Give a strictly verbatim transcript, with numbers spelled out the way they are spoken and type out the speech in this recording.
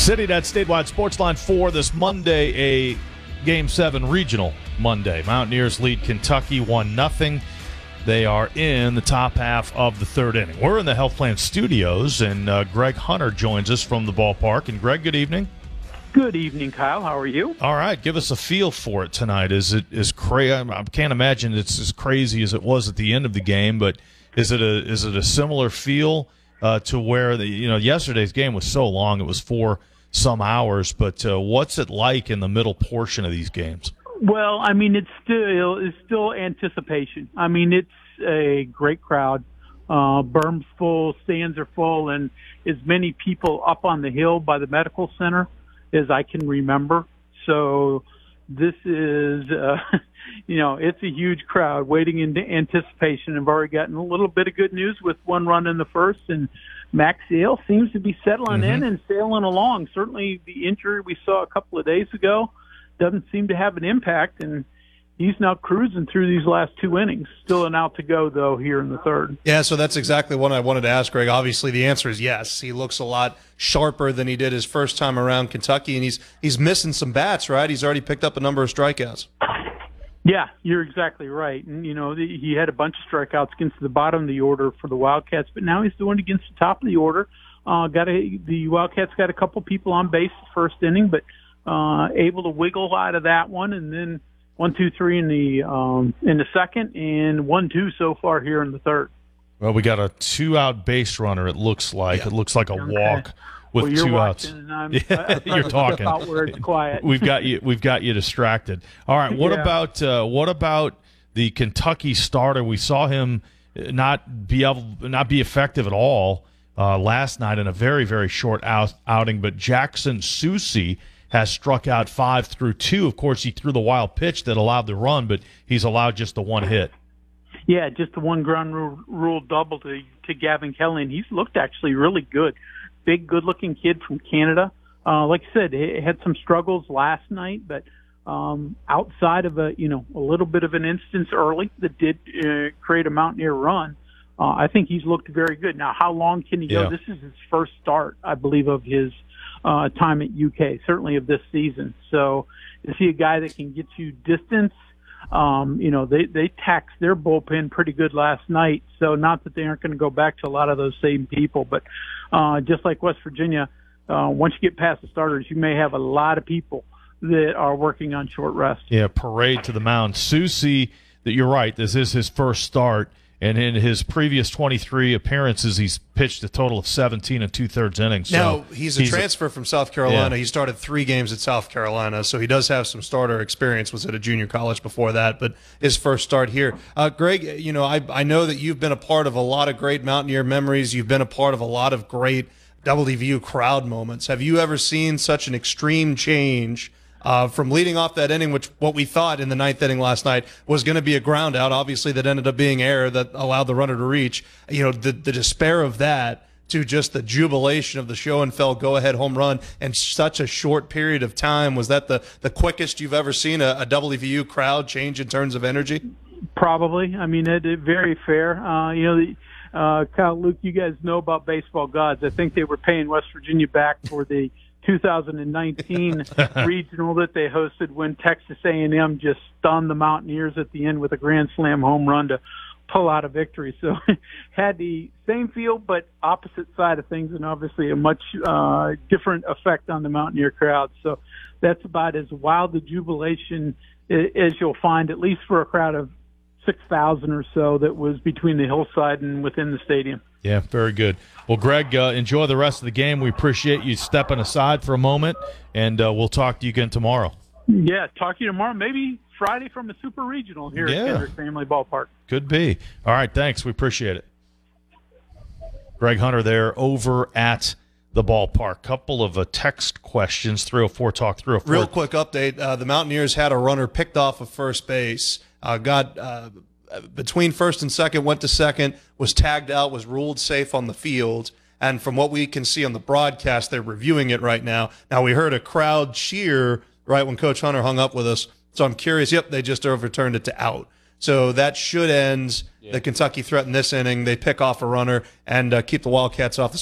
CityNet Statewide Sports Line for this Monday, a Game seven regional Monday. Mountaineers lead Kentucky one nothing. They are in the top half of the third inning. We're in the Health Plan Studios, and uh, Greg Hunter joins us from the ballpark. And, Greg, good evening. Good evening, Kyle. How are you? All right. Give us a feel for it tonight. Is it is crazy? I can't imagine it's as crazy as it was at the end of the game, but is it a is it a similar feel uh, to where the you know yesterday's game was so long? It was for some hours, but uh, what's it like in the middle portion of these games? Well, I mean, it's still it's still anticipation. I mean, it's a great crowd. Uh, berm's full, stands are full, and as many people up on the hill by the medical center as I can remember. So this is, uh, you know, it's a huge crowd waiting in anticipation. I've already gotten a little bit of good news with one run in the first, and Max Sale seems to be settling mm-hmm. in and sailing along. Certainly the injury we saw a couple of days ago doesn't seem to have an impact, and he's now cruising through these last two innings. Still an out to go, though, here in the third. Yeah, so that's exactly what I wanted to ask, Greg. Obviously, the answer is yes. He looks a lot sharper than he did his first time around Kentucky, and he's he's missing some bats, right? He's already picked up a number of strikeouts. Yeah, you're exactly right. And, you know, he had a bunch of strikeouts against the bottom of the order for the Wildcats, but now he's doing it against the top of the order. Uh, got a, the Wildcats got a couple people on base the first inning, but uh, able to wiggle out of that one, and then one, two, three in the um, in the second, and one, two so far here in the third. Well, we got a two-out base runner. It looks like yeah. it looks like a okay. walk with well, you're two outs. And I'm, yeah, you're talking. Out where it's quiet. we've got you. We've got you distracted. All right. What yeah. about uh, what about the Kentucky starter? We saw him not be able, not be effective at all uh, last night in a very very short out, outing. But Jackson Soucy has struck out five through two. Of course, he threw the wild pitch that allowed the run, but he's allowed just the one hit. Yeah, just the one ground rule, rule double to to Gavin Kelly, and he's looked actually really good. Big, good-looking kid from Canada. Uh, like I said, he had some struggles last night, but um, outside of a you know a little bit of an instance early that did uh, create a Mountaineer run, uh, I think he's looked very good. Now, how long can he yeah. go? This is his first start, I believe, of his uh, time at U K, certainly of this season. So is he a guy that can get you distance? Um, you know, they, they taxed their bullpen pretty good last night. So not that they aren't going to go back to a lot of those same people, but uh, just like West Virginia, uh, once you get past the starters, you may have a lot of people that are working on short rest. Yeah, parade to the mound. Soucy, that you're right, this is his first start. And in his previous twenty-three appearances, he's pitched a total of seventeen and two-thirds innings. Now, so he's a he's transfer a, from South Carolina. Yeah. He started three games at South Carolina, so he does have some starter experience. Was at a junior college before that, but his first start here. Uh, Greg, you know, I, I know that you've been a part of a lot of great Mountaineer memories. You've been a part of a lot of great Double D V U crowd moments. Have you ever seen such an extreme change Uh, from leading off that inning, which what we thought in the ninth inning last night was going to be a ground out, obviously that ended up being error that allowed the runner to reach, you know, the, the despair of that to just the jubilation of the Schoenfeld go-ahead home run in such a short period of time? Was that the, the quickest you've ever seen a, a W V U crowd change in terms of energy? Probably. I mean, it, it very fair. Uh, you know, the, uh, Kyle, Luke, you guys know about baseball gods. I think they were paying West Virginia back for the two thousand nineteen regional that they hosted when Texas A and M just stunned the Mountaineers at the end with a grand slam home run to pull out a victory. So had the same feel but opposite side of things, and obviously a much uh, different effect on the Mountaineer crowd. So that's about as wild a jubilation as you'll find, at least for a crowd of six thousand or so that was between the hillside and within the stadium. Yeah, very good. Well, Greg, uh, enjoy the rest of the game. We appreciate you stepping aside for a moment, and uh, we'll talk to you again tomorrow. Yeah, talk to you tomorrow, maybe Friday from the Super Regional here yeah. at Kendrick Family Ballpark. Could be. All right, thanks. We appreciate it. Greg Hunter there over at the ballpark. Couple of uh, text questions, three oh four Talk three oh four. Real quick update. Uh, the Mountaineers had a runner picked off of first base, uh, got uh, – between first and second, went to second, was tagged out, was ruled safe on the field. And from what we can see on the broadcast, they're reviewing it right now. Now, we heard a crowd cheer right when Coach Hunter hung up with us. So I'm curious. Yep, they just overturned it to out. So that should end yeah. the Kentucky threat in this inning. They pick off a runner and uh, keep the Wildcats off the